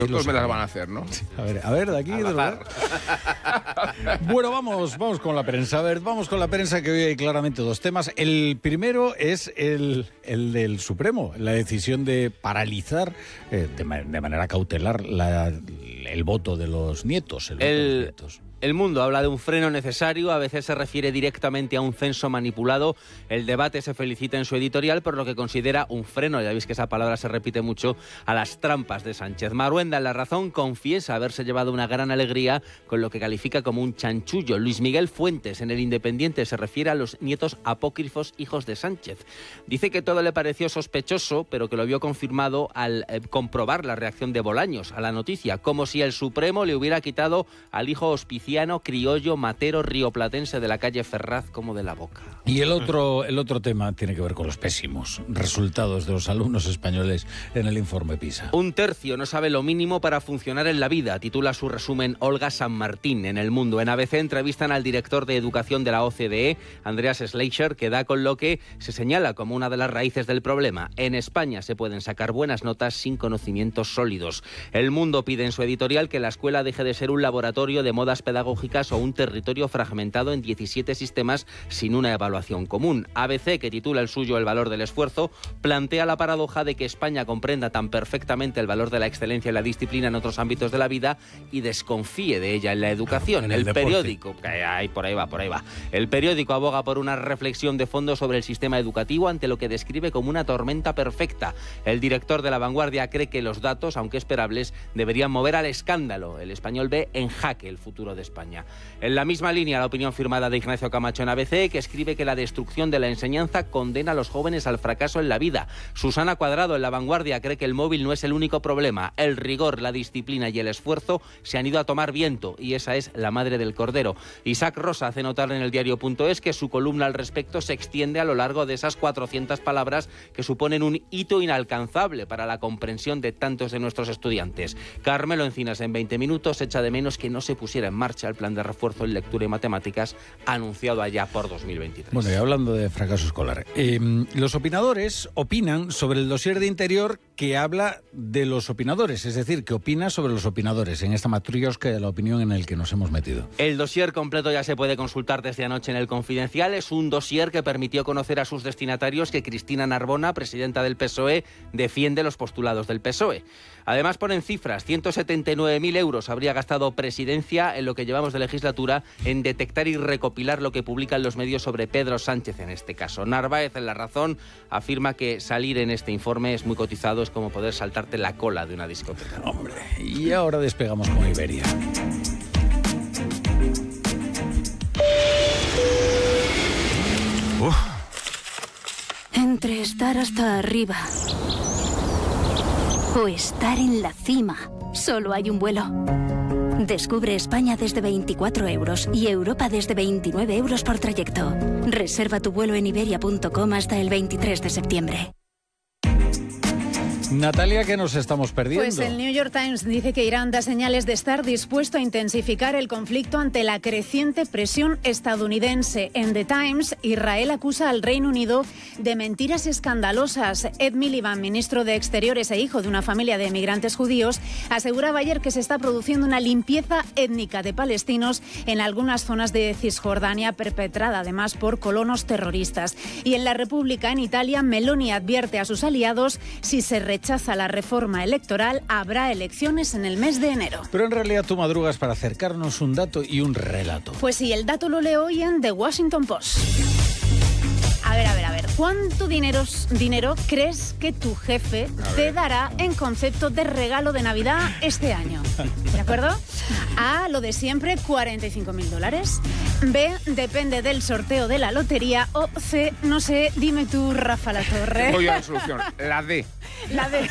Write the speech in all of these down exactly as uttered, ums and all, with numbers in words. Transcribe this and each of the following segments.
Nosotros me las van a hacer, ¿no? A ver, a ver, de aquí. De bueno, vamos, vamos con la prensa. A ver, vamos con la prensa, que hoy hay claramente dos temas. El primero es el, el del Supremo, la decisión de paralizar eh, de, de manera cautelar la, el voto de los nietos. El, voto el... de los nietos. El Mundo habla de un freno necesario, a veces se refiere directamente a un censo manipulado. El Debate se felicita en su editorial por lo que considera un freno, ya veis que esa palabra se repite mucho, a las trampas de Sánchez. Maruenda, en La Razón, confiesa haberse llevado una gran alegría con lo que califica como un chanchullo. Luis Miguel Fuentes, en El Independiente, se refiere a los nietos apócrifos hijos de Sánchez. Dice que todo le pareció sospechoso, pero que lo vio confirmado al eh, comprobar la reacción de Bolaños a la noticia, como si el Supremo le hubiera quitado al hijo hospiciado criollo, matero, rioplatense de la calle Ferraz como de la boca. Y el otro, el otro tema tiene que ver con los pésimos resultados de los alumnos españoles en el informe PISA. Un tercio no sabe lo mínimo para funcionar en la vida, titula su resumen Olga San Martín en El Mundo. En A B C entrevistan al director de Educación de la O C D E, Andreas Schleicher, que da con lo que se señala como una de las raíces del problema. En España se pueden sacar buenas notas sin conocimientos sólidos. El Mundo pide en su editorial que la escuela deje de ser un laboratorio de modas pedagógicas o un territorio fragmentado en diecisiete sistemas sin una evaluación común. A B C, que titula el suyo El valor del esfuerzo, plantea la paradoja de que España comprenda tan perfectamente el valor de la excelencia y la disciplina en otros ámbitos de la vida y desconfíe de ella en la educación. En el, el deporte. periódico, ay, por ahí va, por ahí va. El periódico aboga por una reflexión de fondo sobre el sistema educativo ante lo que describe como una tormenta perfecta. El director de La Vanguardia cree que los datos, aunque esperables, deberían mover al escándalo. El Español ve en jaque el futuro de España. En la misma línea, la opinión firmada de Ignacio Camacho en A B C, que escribe que la destrucción de la enseñanza condena a los jóvenes al fracaso en la vida. Susana Cuadrado, en La Vanguardia, cree que el móvil no es el único problema. El rigor, la disciplina y el esfuerzo se han ido a tomar viento, y esa es la madre del cordero. Isaac Rosa hace notar en el diario punto es que su columna al respecto se extiende a lo largo de esas cuatrocientas palabras que suponen un hito inalcanzable para la comprensión de tantos de nuestros estudiantes. Carmelo Encinas, en veinte minutos, echa de menos que no se pusiera en marcha el plan de refuerzo en lectura y matemáticas anunciado allá por dos mil veintitrés. Bueno, y hablando de fracaso escolar, eh, los opinadores opinan sobre el dossier de Interior que habla de los opinadores, es decir, que opina sobre los opinadores en esta matrioshka de la opinión en el que nos hemos metido. El dossier completo ya se puede consultar desde anoche en El Confidencial. Es un dossier que permitió conocer a sus destinatarios que Cristina Narbona, presidenta del P S O E, defiende los postulados del P S O E. Además ponen cifras, ciento setenta y nueve mil euros habría gastado Presidencia en lo que llevamos de legislatura en detectar y recopilar lo que publican los medios sobre Pedro Sánchez en este caso. Narváez, en La Razón, afirma que salir en este informe es muy cotizado, es como poder saltarte la cola de una discoteca. Hombre, y ahora despegamos con Iberia. Uf. Entre estar hasta arriba o estar en la cima, solo hay un vuelo. Descubre España desde veinticuatro euros y Europa desde veintinueve euros por trayecto. Reserva tu vuelo en iberia punto com hasta el veintitrés de septiembre. Natalia, ¿qué nos estamos perdiendo? Pues el New York Times dice que Irán da señales de estar dispuesto a intensificar el conflicto ante la creciente presión estadounidense. En The Times, Israel acusa al Reino Unido de mentiras escandalosas. Ed Miliband, ministro de Exteriores e hijo de una familia de emigrantes judíos, aseguraba ayer que se está produciendo una limpieza étnica de palestinos en algunas zonas de Cisjordania, perpetrada además por colonos terroristas. Y en La República, en Italia, Meloni advierte a sus aliados: si se rechaza rechaza la reforma electoral, habrá elecciones en el mes de enero. Pero en realidad tú madrugas para acercarnos un dato y un relato. Pues sí, el dato lo leo hoy en The Washington Post. A ver, a ver, a ver. ¿Cuánto dinero, dinero crees que tu jefe te dará en concepto de regalo de Navidad este año? ¿De acuerdo? A, lo de siempre, cuarenta y cinco mil dólares. B, depende del sorteo de la lotería. O C, no sé, dime tú, Rafa Latorre. Voy a la solución, la D. La D.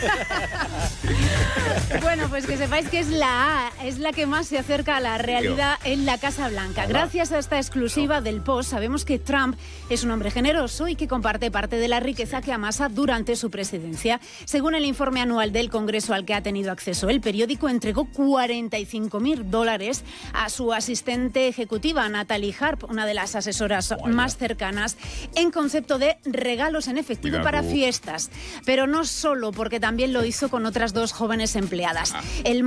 Bueno, pues que sepáis que es la A, es la que más se acerca a la realidad en la Casa Blanca. Gracias a esta exclusiva del Post, sabemos que Trump es un hombre generoso y que comparte parte de la riqueza que amasa durante su presidencia. Según el informe anual del Congreso al que ha tenido acceso el periódico, entregó cuarenta y cinco mil dólares a su asistente ejecutiva, Natalie Harp, una de las asesoras Vaya. más cercanas, en concepto de regalos en efectivo Mira, para tú. fiestas. Pero no solo, porque también lo hizo con otras dos jóvenes empleadas. Ah. El